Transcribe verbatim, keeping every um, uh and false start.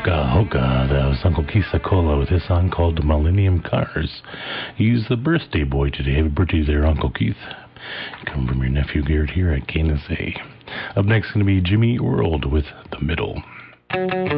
Hoka Hoka. That was Uncle Keith Sakola with his song called Millennium Cars. He's the birthday boy today. Happy birthday there, Uncle Keith. Come from your nephew Garrett here at K N S A. Up next is going to be Jimmy World with The Middle.